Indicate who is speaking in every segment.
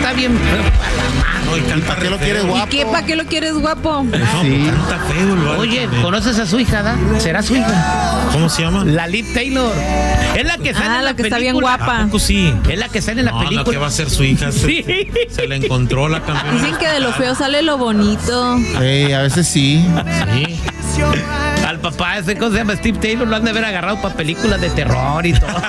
Speaker 1: está bien feo para la mano.
Speaker 2: ¿Para qué lo quieres guapo?
Speaker 3: ¿Y qué? ¿Para qué lo quieres guapo?
Speaker 2: Sí.
Speaker 4: Canta feo el vato.
Speaker 1: Oye,
Speaker 4: también.
Speaker 1: ¿conoces a su hija, da? ¿Será su hija?
Speaker 4: ¿Cómo se llama?
Speaker 1: La Liv Taylor. Es la que sale en
Speaker 3: la que está bien
Speaker 1: película.
Speaker 3: guapa.
Speaker 4: ¿A poco sí?
Speaker 1: Es la que sale en la
Speaker 4: No,
Speaker 1: película.
Speaker 4: no, que va a ser su hija.
Speaker 1: Sí.
Speaker 4: Se le encontró la campeona.
Speaker 3: Dicen que de lo feo sale lo bonito.
Speaker 2: A veces sí.
Speaker 4: Sí.
Speaker 1: Al papá ese, ¿cómo se llama? Steve Taylor, lo han de haber agarrado para películas de terror y todo.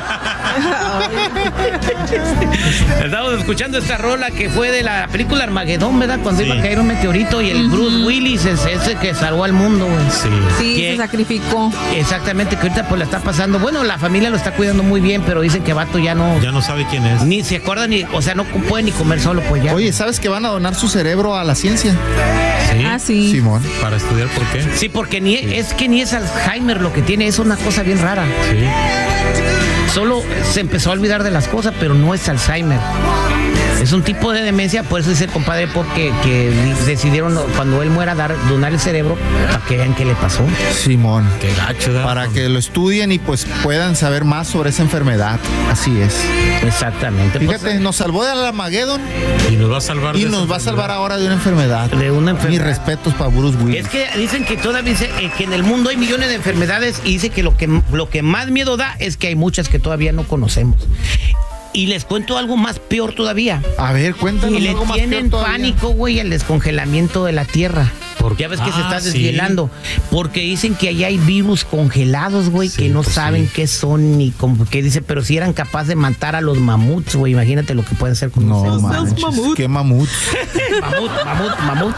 Speaker 1: Estamos escuchando esta rola que fue de la película Armagedón, ¿verdad? Cuando iba a caer un meteorito y el Bruce Willis es ese que salvó al mundo, güey.
Speaker 4: Sí.
Speaker 3: Sí,
Speaker 1: ¿Qué?
Speaker 3: se sacrificó.
Speaker 1: Exactamente, que ahorita pues la está pasando. Bueno, la familia lo está cuidando muy bien, pero dicen que vato ya no...
Speaker 4: Ya no sabe quién es.
Speaker 1: Ni se acuerda, ni, o sea, no puede ni comer solo, pues ya.
Speaker 2: Oye, ¿sabes que van a donar su cerebro a la ciencia?
Speaker 4: Sí.
Speaker 3: Ah, sí.
Speaker 2: Simón.
Speaker 4: Para estudiar por qué.
Speaker 1: Sí, porque es que ni es Alzheimer lo que tiene, es una cosa bien rara.
Speaker 4: Sí.
Speaker 1: Solo se empezó a olvidar de las cosas, pero no es Alzheimer. Es un tipo de demencia, por eso dice el compadre Pop que decidieron cuando él muera donar el cerebro para que vean qué le pasó.
Speaker 2: Simón.
Speaker 4: Qué gacho, ¿verdad?
Speaker 2: Para que lo estudien y pues puedan saber más sobre esa enfermedad. Así es.
Speaker 1: Exactamente.
Speaker 2: Fíjate,
Speaker 1: Pues,
Speaker 2: nos salvó del Armagedón
Speaker 4: Y nos va a salvar
Speaker 2: y
Speaker 4: de
Speaker 2: nos
Speaker 4: esa
Speaker 2: va a salvar
Speaker 4: enfermedad.
Speaker 2: ahora de una enfermedad.
Speaker 1: de una
Speaker 2: Mis
Speaker 1: enfermedad.
Speaker 2: respetos para Bruce Willis.
Speaker 1: Es que dicen que todavía dice que en el mundo hay millones de enfermedades y dice que lo que más miedo da es que hay muchas que todavía no conocemos. Y les cuento algo más peor todavía.
Speaker 2: A ver, cuéntanos
Speaker 1: Y le
Speaker 2: algo más peor
Speaker 1: tienen
Speaker 2: todavía.
Speaker 1: pánico, güey, al descongelamiento de la Tierra. Porque ya ves que se está
Speaker 4: sí.
Speaker 1: deshielando. Porque dicen que allá hay virus congelados, güey,
Speaker 4: Sí,
Speaker 1: que no
Speaker 4: pues
Speaker 1: saben
Speaker 4: sí.
Speaker 1: qué son ni como que dice, pero si eran capaces de matar a los mamuts, güey, imagínate lo que pueden hacer con
Speaker 2: No
Speaker 1: los
Speaker 2: manches, qué mamut.
Speaker 1: mamut.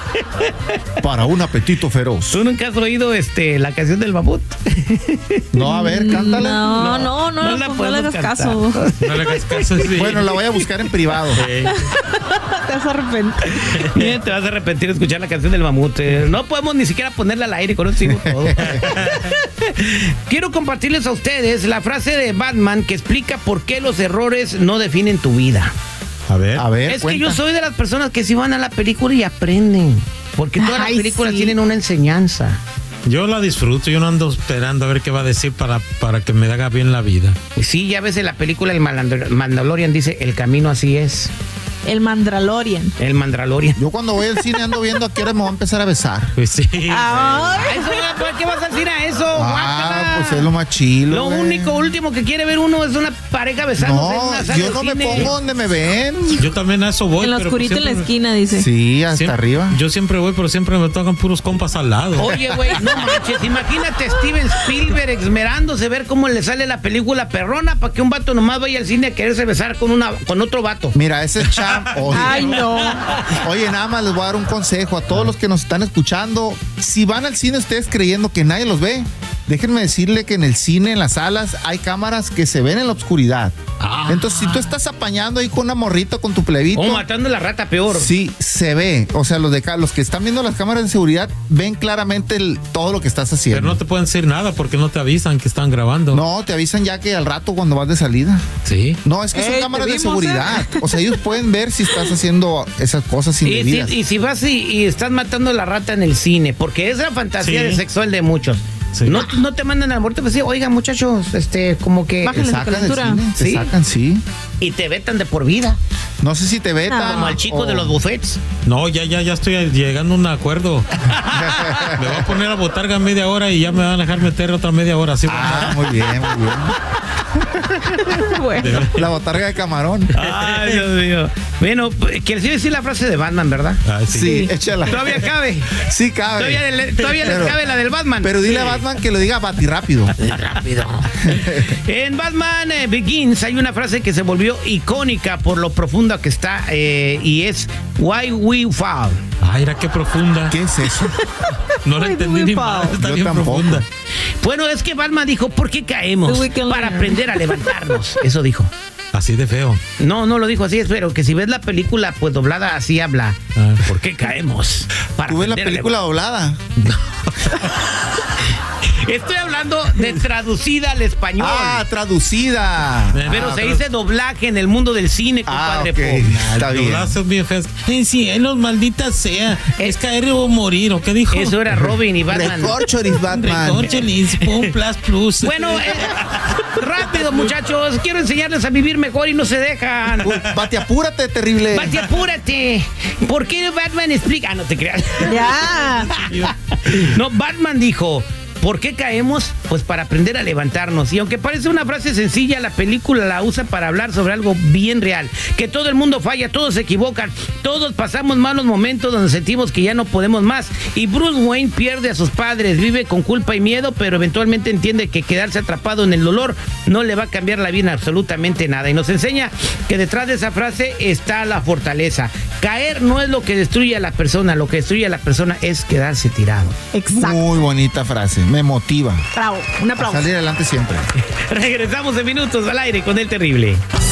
Speaker 2: Para un apetito feroz.
Speaker 1: ¿Tú nunca has oído la canción del mamut?
Speaker 2: No, a ver, cántala.
Speaker 3: No
Speaker 1: no la
Speaker 3: le
Speaker 1: podemos
Speaker 3: hagas
Speaker 1: cantar.
Speaker 3: caso.
Speaker 4: No le hagas caso. Sí.
Speaker 2: Bueno, la voy a buscar en privado.
Speaker 3: Te vas a arrepentir.
Speaker 1: Bien, te vas a arrepentir de escuchar la canción del mamut. No podemos ni siquiera ponerla al aire, con eso digo todo. Quiero compartirles a ustedes la frase de Batman que explica por qué los errores no definen tu vida.
Speaker 4: A ver.
Speaker 2: A ver,
Speaker 1: Es
Speaker 2: cuenta.
Speaker 1: que yo soy de las personas que sí van a la película y aprenden. Porque todas las
Speaker 3: Ay,
Speaker 1: películas
Speaker 3: sí.
Speaker 1: tienen una enseñanza.
Speaker 4: Yo la disfruto, yo no ando esperando a ver qué va a decir para que me haga bien la vida.
Speaker 1: Sí, ya ves en la película el Mandalorian dice, el camino así es.
Speaker 3: El Mandalorian.
Speaker 1: El Mandalorian.
Speaker 2: Yo cuando voy al cine ando viendo a qué hora me voy a empezar a besar.
Speaker 4: Pues sí.
Speaker 3: Ay,
Speaker 1: ¿Por qué vas a decir a eso? Guácala.
Speaker 2: Pues es lo más chilo.
Speaker 1: Lo
Speaker 2: güey.
Speaker 1: último que quiere ver uno es una pareja besándose en una
Speaker 2: No,
Speaker 1: sala
Speaker 2: yo
Speaker 1: de
Speaker 2: no me
Speaker 1: cine.
Speaker 2: pongo donde me ven.
Speaker 4: Yo también a eso voy.
Speaker 3: en la
Speaker 4: pero
Speaker 3: oscurita en la
Speaker 4: siempre-
Speaker 3: esquina, dice.
Speaker 2: Sí, hasta
Speaker 4: siempre-
Speaker 2: arriba.
Speaker 4: Yo siempre voy, pero siempre me tocan puros compas al lado.
Speaker 1: Oye, güey, no manches, imagínate Steven Spielberg esmerándose ver cómo le sale la película perrona para que un vato nomás vaya al cine a quererse besar con otro vato.
Speaker 2: Mira, ese es Cham. Oye,
Speaker 3: Ay, no.
Speaker 2: oye, nada más les voy a dar un consejo a todos los que nos están escuchando. Si van al cine ustedes creyendo que nadie los ve, déjenme decirle que en el cine, en las salas, hay cámaras que se ven en la oscuridad. Entonces, si tú estás apañando ahí con una morrita, con tu plebito,
Speaker 1: O matando a la rata peor.
Speaker 2: sí, se ve. O sea, los que están viendo las cámaras de seguridad ven claramente todo lo que estás haciendo.
Speaker 4: Pero no te pueden decir nada porque no te avisan que están grabando.
Speaker 2: No, te avisan ya que al rato cuando vas de salida.
Speaker 4: Sí.
Speaker 2: No, es que son
Speaker 3: Ey,
Speaker 2: cámaras
Speaker 3: te
Speaker 2: de
Speaker 3: vimos,
Speaker 2: seguridad. O sea, ellos pueden ver si estás haciendo esas cosas indebidas.
Speaker 1: Y si vas y estás matando a la rata en el cine, porque es la fantasía
Speaker 4: Sí.
Speaker 1: de sexual de muchos.
Speaker 4: Sí.
Speaker 1: No te mandan al muerto, pues sí, oigan muchachos, como que...
Speaker 3: Bájale
Speaker 2: Te
Speaker 3: la
Speaker 2: sacan del
Speaker 3: calentura.
Speaker 2: cine, te
Speaker 1: Sí.
Speaker 2: sacan, sí.
Speaker 1: Y te vetan de por vida,
Speaker 2: No sé si te vetan.
Speaker 1: como al chico de los buffets.
Speaker 4: No, ya estoy llegando a un acuerdo. Me voy a poner a botarga media hora y ya me van a dejar meter otra media hora. Así
Speaker 2: Muy bien, muy bien.
Speaker 3: Bueno.
Speaker 2: La botarga de camarón.
Speaker 1: Ay, Dios mío. Bueno, quieres decir la frase de Batman, ¿verdad?
Speaker 2: Sí, échala.
Speaker 1: Todavía cabe.
Speaker 2: Sí cabe.
Speaker 1: Todavía les
Speaker 2: Pero-
Speaker 1: cabe la del Batman.
Speaker 2: Pero dile a Batman que lo diga rápido.
Speaker 1: Rápido. En Batman Begins hay una frase que se volvió icónica por lo profunda que está y es Why We Fall.
Speaker 4: Ay, era qué profunda.
Speaker 2: ¿Qué es eso?
Speaker 4: No la
Speaker 3: Ay,
Speaker 4: entendí
Speaker 3: muy
Speaker 4: ni
Speaker 3: pao.
Speaker 4: más. Está
Speaker 2: Yo
Speaker 4: bien
Speaker 2: tampoco.
Speaker 4: profunda.
Speaker 1: Bueno, es que Batman dijo, ¿por qué caemos?
Speaker 3: The Weeknd
Speaker 1: Para
Speaker 3: Leonard.
Speaker 1: aprender a levantarnos. Eso dijo.
Speaker 4: Así de feo.
Speaker 1: No lo dijo así, pero que si ves la película pues doblada así habla.
Speaker 4: Ah.
Speaker 1: ¿Por qué caemos? Para
Speaker 2: ¿Tú ves la
Speaker 1: aprender a
Speaker 2: película doblada?
Speaker 1: Estoy hablando de traducida al español.
Speaker 2: Ah, traducida.
Speaker 1: Pero se dice doblaje en el mundo del cine, compadre.
Speaker 2: ok. Está bien.
Speaker 4: Doblajes bien feos. En cielos, maldita sea. Es caer o morir, ¿o qué dijo?
Speaker 1: Eso era Robin y Batman.
Speaker 2: Recorcholis, Batman.
Speaker 4: Recorcholis, pum, plus.
Speaker 1: Bueno, rápido, muchachos. Quiero enseñarles a vivir mejor y no se dejan.
Speaker 2: Bate, apúrate, terrible.
Speaker 1: Bati, apúrate. ¿Por qué Batman explica? Ah, no te creas.
Speaker 3: Ya.
Speaker 1: No, Batman dijo: ¿por qué caemos? Pues para aprender a levantarnos. Y aunque parece una frase sencilla, la película la usa para hablar sobre algo bien real. Que todo el mundo falla, todos se equivocan, todos pasamos malos momentos donde sentimos que ya no podemos más. Y Bruce Wayne pierde a sus padres, vive con culpa y miedo, pero eventualmente entiende que quedarse atrapado en el dolor no le va a cambiar la vida en absolutamente nada. Y nos enseña que detrás de esa frase está la fortaleza. Caer no es lo que destruye a la persona, lo que destruye a la persona es quedarse tirado.
Speaker 3: Exacto.
Speaker 2: Muy bonita frase. Me motiva.
Speaker 3: Bravo. Un
Speaker 2: A
Speaker 3: aplauso.
Speaker 2: salir adelante siempre.
Speaker 1: Regresamos en minutos al aire con El Terrible.